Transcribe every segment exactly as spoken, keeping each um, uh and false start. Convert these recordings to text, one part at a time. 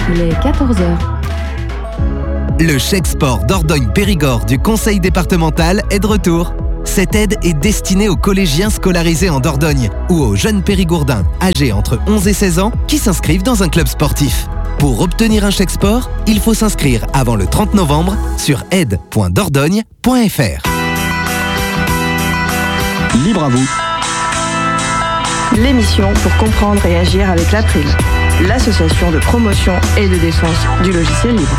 Il est quatorze heures. Le chèque sport Dordogne-Périgord du conseil départemental est de retour. Cette aide est destinée aux collégiens scolarisés en Dordogne ou aux jeunes périgourdins âgés entre onze et seize ans qui s'inscrivent dans un club sportif. Pour obtenir un chèque sport, il faut s'inscrire avant le trente novembre sur aide point dordogne point f r. Libre à vous. L'émission pour comprendre et agir avec l'April, l'association de promotion et de défense du logiciel libre.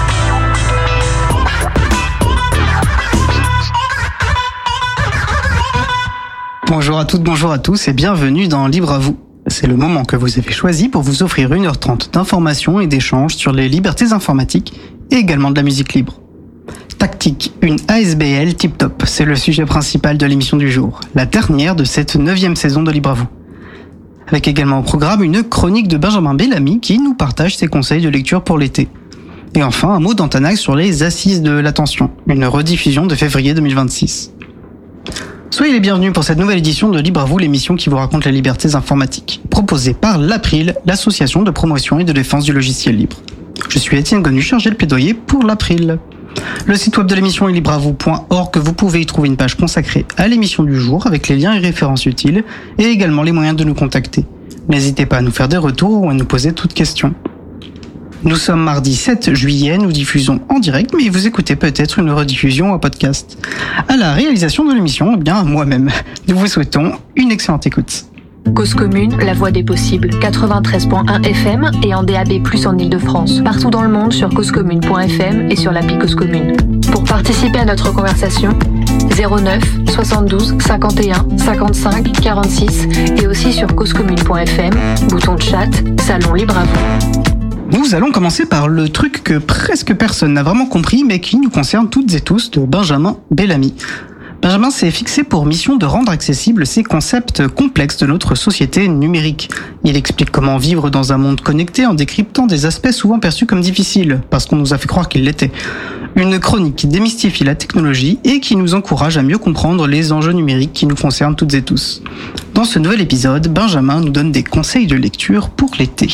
Bonjour à toutes, bonjour à tous et bienvenue dans Libre à vous. C'est le moment que vous avez choisi pour vous offrir une heure trente d'informations et d'échanges sur les libertés informatiques et également de la musique libre. Tactique, une A S B L tip-top, c'est le sujet principal de l'émission du jour, la dernière de cette neuvième saison de Libre à vous. Avec également au programme une chronique de Benjamin Bellamy qui nous partage ses conseils de lecture pour l'été. Et enfin un mot d'Antanax sur les assises de l'attention, une rediffusion de février deux mille vingt-six. Soyez les bienvenus pour cette nouvelle édition de Libre à vous, l'émission qui vous raconte les libertés informatiques, proposée par l'April, l'association de promotion et de défense du logiciel libre. Je suis Étienne Gonu, chargé de plaidoyer pour l'April. Le site web de l'émission est libre à vous point org, que vous pouvez y trouver une page consacrée à l'émission du jour avec les liens et références utiles et également les moyens de nous contacter. N'hésitez pas à nous faire des retours ou à nous poser toutes questions. Nous sommes mardi sept juillet, nous diffusons en direct, mais vous écoutez peut-être une rediffusion en podcast. À la réalisation de l'émission, eh bien moi-même. Nous vous souhaitons une excellente écoute. Cause commune, la voix des possibles, quatre-vingt-treize point un F M et en D A B plus, en Ile-de-France. Partout dans le monde sur cause commune point f m et sur l'appli Cause Commune. Pour participer à notre conversation, zéro neuf soixante-douze cinquante et un cinquante-cinq quarante-six et aussi sur cause commune point f m, bouton de chat, salon libre à vous. Nous allons commencer par le truc que presque personne n'a vraiment compris, mais qui nous concerne toutes et tous, de Benjamin Bellamy. Benjamin s'est fixé pour mission de rendre accessibles ces concepts complexes de notre société numérique. Il explique comment vivre dans un monde connecté en décryptant des aspects souvent perçus comme difficiles, parce qu'on nous a fait croire qu'ils l'étaient. Une chronique qui démystifie la technologie et qui nous encourage à mieux comprendre les enjeux numériques qui nous concernent toutes et tous. Dans ce nouvel épisode, Benjamin nous donne des conseils de lecture pour l'été.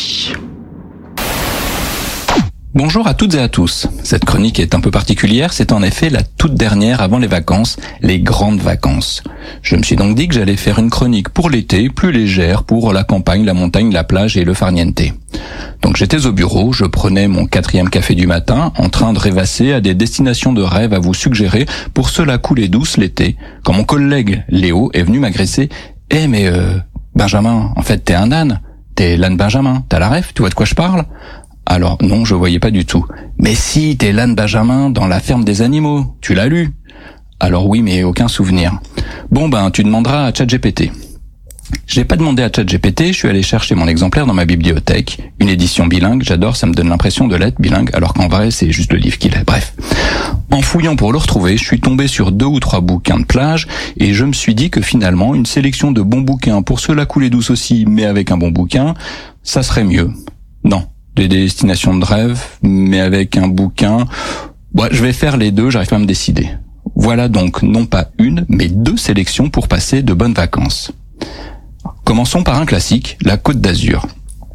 Bonjour à toutes et à tous. Cette chronique est un peu particulière, c'est en effet la toute dernière avant les vacances, les grandes vacances. Je me suis donc dit que j'allais faire une chronique pour l'été, plus légère, pour la campagne, la montagne, la plage et le farniente. Donc j'étais au bureau, je prenais mon quatrième café du matin, en train de rêvasser à des destinations de rêve à vous suggérer pour cela couler douce l'été, quand mon collègue Léo est venu m'agresser. Eh hey, mais euh, Benjamin, en fait t'es un âne, t'es l'âne Benjamin, t'as la ref, tu vois de quoi je parle ? Alors non, je voyais pas du tout. Mais si, t'es l'âne Benjamin dans La ferme des animaux, tu l'as lu ? Alors oui, mais aucun souvenir. Bon ben, tu demanderas à ChatGPT. J'ai pas demandé à ChatGPT, je suis allé chercher mon exemplaire dans ma bibliothèque, une édition bilingue, j'adore, ça me donne l'impression de l'être bilingue, alors qu'en vrai, c'est juste le livre qu'il est. Bref. En fouillant pour le retrouver, je suis tombé sur deux ou trois bouquins de plage, et je me suis dit que finalement, une sélection de bons bouquins pour ceux la couler douce aussi, mais avec un bon bouquin, ça serait mieux. Non. Des destinations de rêve, mais avec un bouquin. Bon, je vais faire les deux, j'arrive pas à me décider. Voilà donc non pas une, mais deux sélections pour passer de bonnes vacances. Commençons par un classique, la Côte d'Azur.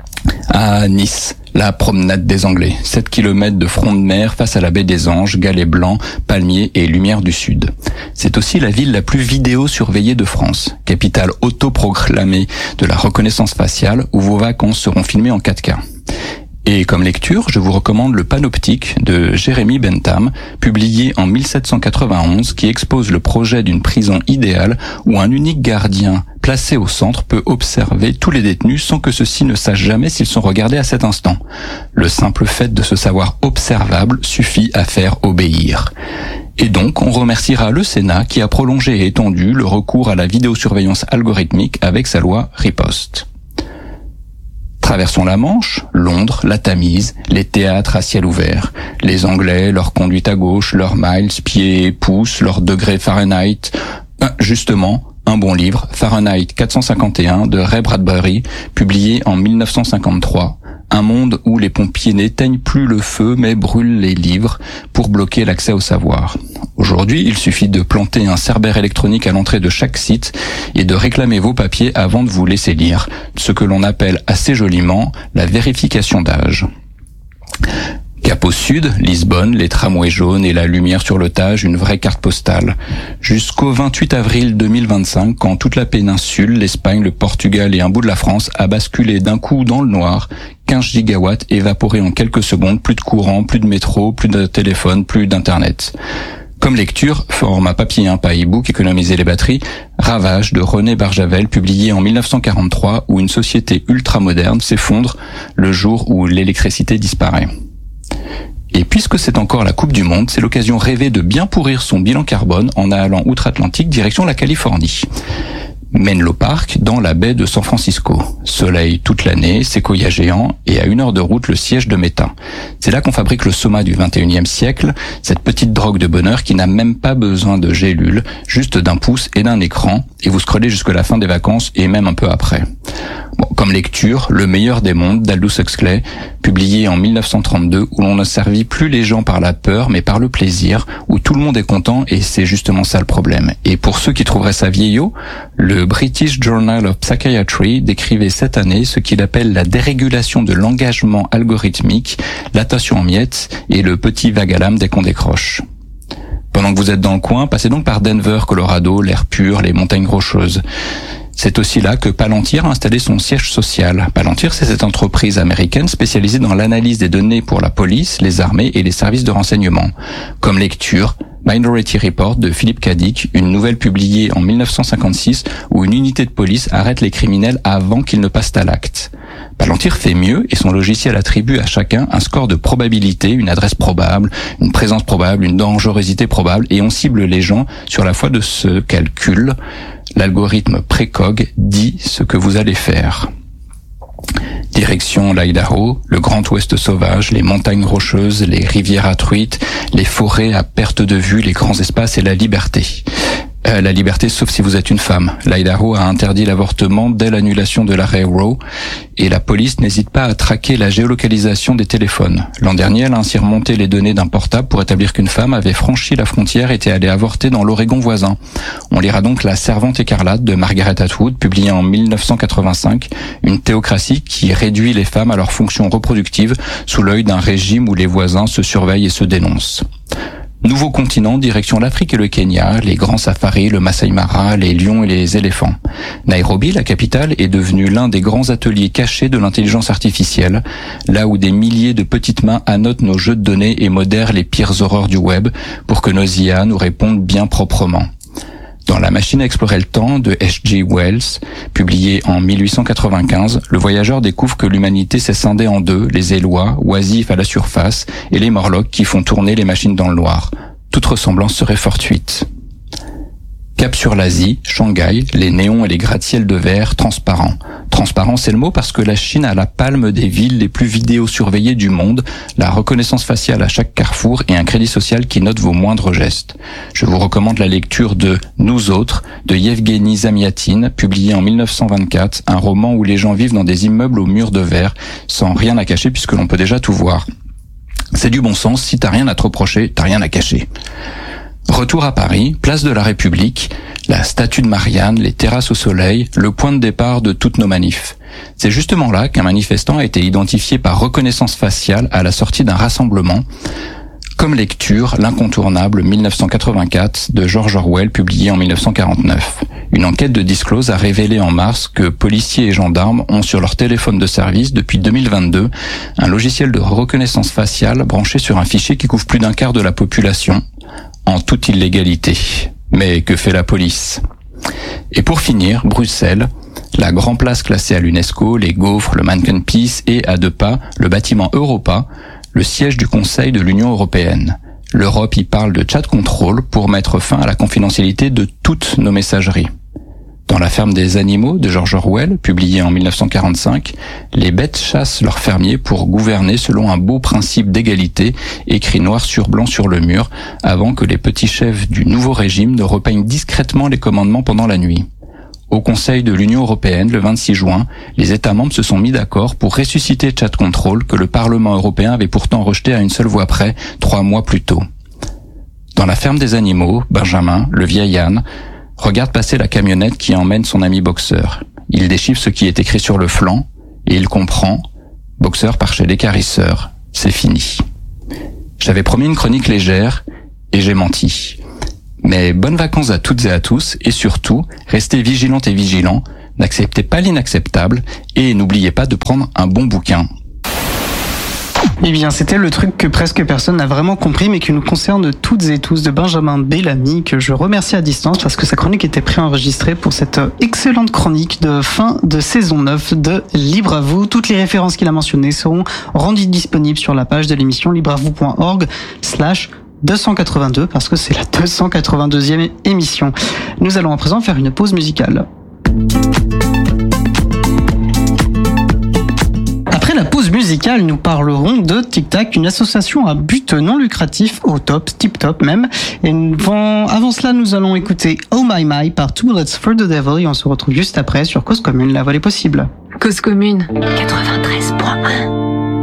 À Nice, la promenade des Anglais, sept kilomètres de front de mer face à la baie des Anges, galets blancs, palmiers et lumière du sud. C'est aussi la ville la plus vidéo-surveillée de France, capitale autoproclamée de la reconnaissance faciale où vos vacances seront filmées en quatre K. Et comme lecture, je vous recommande le Panoptique de Jérémy Bentham, publié en mille sept cent quatre-vingt-onze, qui expose le projet d'une prison idéale où un unique gardien placé au centre peut observer tous les détenus sans que ceux-ci ne sachent jamais s'ils sont regardés à cet instant. Le simple fait de se savoir observable suffit à faire obéir. Et donc, on remerciera le Sénat qui a prolongé et étendu le recours à la vidéosurveillance algorithmique avec sa loi Riposte. Traversons la Manche, Londres, la Tamise, les théâtres à ciel ouvert. Les Anglais, leur conduite à gauche, leurs miles, pieds et pouces, leur degré Fahrenheit. Ah, justement, un bon livre, Fahrenheit quatre cent cinquante et un de Ray Bradbury, publié en mille neuf cent cinquante-trois. Un monde où les pompiers n'éteignent plus le feu mais brûlent les livres pour bloquer l'accès au savoir. Aujourd'hui, il suffit de planter un cerbère électronique à l'entrée de chaque site et de réclamer vos papiers avant de vous laisser lire, ce que l'on appelle assez joliment la vérification d'âge. Cap au sud, Lisbonne, les tramways jaunes et la lumière sur le Tage, une vraie carte postale. Jusqu'au vingt-huit avril deux mille vingt-cinq, quand toute la péninsule, l'Espagne, le Portugal et un bout de la France a basculé d'un coup dans le noir, quinze gigawatts évaporés en quelques secondes, plus de courant, plus de métro, plus de téléphone, plus d'internet. Comme lecture, format papier, hein, pas e-book, économiser les batteries, Ravage de René Barjavel, publié en mille neuf cent quarante-trois, où une société ultramoderne s'effondre le jour où l'électricité disparaît. Et puisque c'est encore la Coupe du Monde, c'est l'occasion rêvée de bien pourrir son bilan carbone en allant outre-Atlantique direction la Californie. Menlo Park, dans la baie de San Francisco. Soleil toute l'année, séquoia géant, et à une heure de route, le siège de Meta. C'est là qu'on fabrique le soma du vingt et unième siècle, cette petite drogue de bonheur qui n'a même pas besoin de gélules, juste d'un pouce et d'un écran, et vous scrollez jusqu'à la fin des vacances et même un peu après. Bon, comme lecture, Le meilleur des mondes d'Aldous Huxley, publié en mille neuf cent trente-deux, où l'on ne servit plus les gens par la peur, mais par le plaisir, où tout le monde est content, et c'est justement ça le problème. Et pour ceux qui trouveraient ça vieillot, le British Journal of Psychiatry décrivait cette année ce qu'il appelle la dérégulation de l'engagement algorithmique, l'attention en miettes et le petit vague à l'âme dès qu'on décroche. Pendant que vous êtes dans le coin, passez donc par Denver, Colorado, l'air pur, les montagnes rocheuses. C'est aussi là que Palantir a installé son siège social. Palantir, c'est cette entreprise américaine spécialisée dans l'analyse des données pour la police, les armées et les services de renseignement. Comme lecture, Minority Report de Philippe Cadic, une nouvelle publiée en mille neuf cent cinquante-six où une unité de police arrête les criminels avant qu'ils ne passent à l'acte. Palantir fait mieux et son logiciel attribue à chacun un score de probabilité, une adresse probable, une présence probable, une dangerosité probable, et on cible les gens sur la foi de ce calcul. L'algorithme Précog dit ce que vous allez faire. Direction l'Idaho, le Grand Ouest sauvage, les montagnes rocheuses, les rivières à truites, les forêts à perte de vue, les grands espaces et la liberté. Euh, la liberté sauf si vous êtes une femme. L'Idaho a interdit l'avortement dès l'annulation de l'arrêt Roe et la police n'hésite pas à traquer la géolocalisation des téléphones. L'an dernier, elle a ainsi remonté les données d'un portable pour établir qu'une femme avait franchi la frontière et était allée avorter dans l'Oregon voisin. On lira donc La Servante écarlate de Margaret Atwood, publiée en mille neuf cent quatre-vingt-cinq, une théocratie qui réduit les femmes à leurs fonctions reproductives sous l'œil d'un régime où les voisins se surveillent et se dénoncent. Nouveau continent, direction l'Afrique et le Kenya, les grands safaris, le Masai Mara, les lions et les éléphants. Nairobi, la capitale, est devenue l'un des grands ateliers cachés de l'intelligence artificielle, là où des milliers de petites mains annotent nos jeux de données et modèrent les pires horreurs du web pour que nos I A nous répondent bien proprement. Dans La machine à explorer le temps de H G Wells, publié en mille huit cent quatre-vingt-quinze, le voyageur découvre que l'humanité s'est scindée en deux, les Élois, oisifs à la surface, et les Morlocks qui font tourner les machines dans le noir. Toute ressemblance serait fortuite. Cap sur l'Asie, Shanghai, les néons et les gratte-ciels de verre transparents. Transparent, c'est le mot parce que la Chine a la palme des villes les plus vidéosurveillées du monde, la reconnaissance faciale à chaque carrefour et un crédit social qui note vos moindres gestes. Je vous recommande la lecture de Nous autres de Yevgeny Zamyatin, publié en mille neuf cent vingt-quatre, un roman où les gens vivent dans des immeubles aux murs de verre, sans rien à cacher puisque l'on peut déjà tout voir. C'est du bon sens, si t'as rien à te reprocher, t'as rien à cacher. Retour à Paris, place de la République, la statue de Marianne, les terrasses au soleil, le point de départ de toutes nos manifs. C'est justement là qu'un manifestant a été identifié par reconnaissance faciale à la sortie d'un rassemblement. Comme lecture, l'incontournable mille neuf cent quatre-vingt-quatre de George Orwell, publié en mille neuf cent quarante-neuf. Une enquête de Disclose a révélé en mars que policiers et gendarmes ont sur leur téléphone de service depuis deux mille vingt-deux un logiciel de reconnaissance faciale branché sur un fichier qui couvre plus d'un quart de la population, en toute illégalité. Mais que fait la police ? Et pour finir, Bruxelles, la grande place classée à l'UNESCO, les gaufres, le Mannequin Peace et, à deux pas, le bâtiment Europa, le siège du Conseil de l'Union européenne. L'Europe y parle de chat control pour mettre fin à la confidentialité de toutes nos messageries. Dans La ferme des animaux de George Orwell, publié en mille neuf cent quarante-cinq, les bêtes chassent leurs fermiers pour gouverner selon un beau principe d'égalité, écrit noir sur blanc sur le mur, avant que les petits chefs du nouveau régime ne repeignent discrètement les commandements pendant la nuit. Au Conseil de l'Union européenne, le vingt-six juin, les États membres se sont mis d'accord pour ressusciter Chat Control que le Parlement européen avait pourtant rejeté à une seule voix près, trois mois plus tôt. Dans La ferme des animaux, Benjamin, le vieil âne, regarde passer la camionnette qui emmène son ami Boxer. Il déchiffre ce qui est écrit sur le flanc, et il comprend, Boxer part chez l'écarisseur, c'est fini. J'avais promis une chronique légère et j'ai menti. Mais bonnes vacances à toutes et à tous et surtout, restez vigilantes et vigilants, n'acceptez pas l'inacceptable et n'oubliez pas de prendre un bon bouquin. Eh bien, c'était le truc que presque personne n'a vraiment compris, mais qui nous concerne toutes et tous, de Benjamin Bellamy, que je remercie à distance parce que sa chronique était préenregistrée pour cette excellente chronique de fin de saison neuf de Libre à vous. Toutes les références qu'il a mentionnées seront rendues disponibles sur la page de l'émission libreavou.org slash deux cent quatre-vingt-deux, parce que c'est la deux cent quatre-vingt-deuxième émission. Nous allons à présent faire une pause musicale. Après la pause musicale, nous parlerons de Tic Tac, une association à but non lucratif au top, tip top même. Et avant cela, nous allons écouter Oh My My par Two Bullets for the Devil et on se retrouve juste après sur Cause Commune, la voix des possibles. Cause Commune quatre-vingt-treize point un.